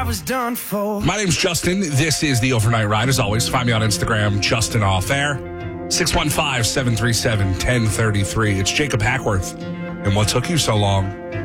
I was done for. My name's Justin. This is the Overnight Ride. As always, find me on Instagram, Justin Off Air. 615-737-1033. It's Jacob Hackworth. And what took you so long?